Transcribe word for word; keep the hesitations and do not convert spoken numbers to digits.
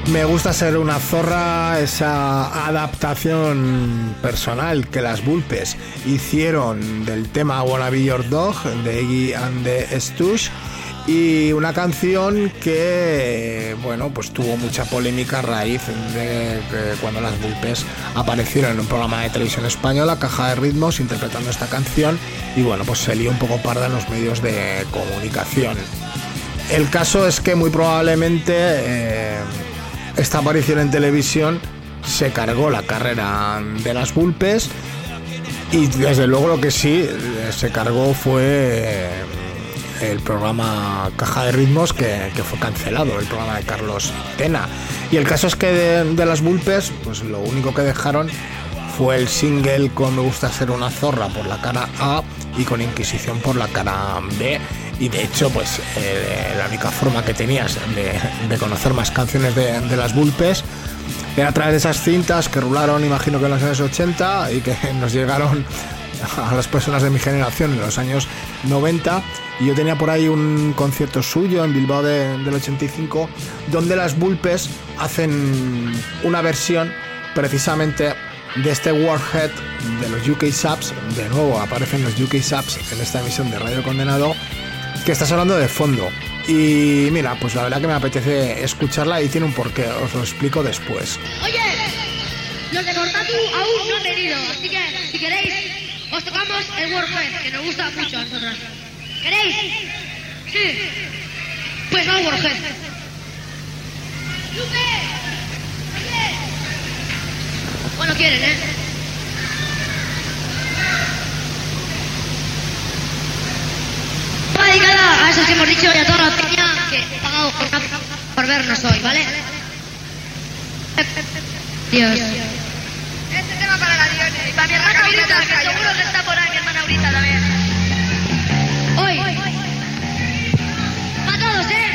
Me gusta ser una zorra, esa adaptación personal que las Vulpes hicieron del tema Wanna Be Your Dog de Iggy and the Stooges, y una canción que, bueno, pues tuvo mucha polémica a raíz de que cuando las Vulpes aparecieron en un programa de televisión española, Caja de Ritmos, interpretando esta canción, y bueno, pues se lió un poco parda en los medios de comunicación. El caso es que muy probablemente eh, esta aparición en televisión se cargó la carrera de las Vulpes, y desde luego lo que sí se cargó fue el programa Caja de Ritmos, que, que fue cancelado, el programa de Carlos Tena. Y el caso es que de, de las Vulpes, pues lo único que dejaron fue el single con Me Gusta Ser Una Zorra por la cara A y con Inquisición por la cara B. Y de hecho, pues eh, la única forma que tenías de, de conocer más canciones de, de las Vulpes era a través de esas cintas que rularon, imagino que en los años ochenta, y que nos llegaron a las personas de mi generación en los años noventa. Y yo tenía por ahí un concierto suyo en Bilbao de, del ochenta y cinco, donde las Vulpes hacen una versión precisamente de este Warhead de los U K Subs. De nuevo aparecen los U K Subs en esta emisión de Radio Condenado, que está sonando de fondo. Y mira, pues la verdad que me apetece escucharla, y tiene un porqué, os lo explico después. Oye, los de Cortatu aún no han venido, así que si queréis os tocamos el Warhead, que nos gusta mucho a nosotros. ¿Queréis? Sí. Pues va Warhead. ¡Lupe! ¡Oye! Bueno, quieren, ¿eh? Va dedicada a esos que hemos dicho y a toda la peña que ha pagado por, por vernos hoy, ¿vale? Dios. Este tema para la Dione y para mi hermano.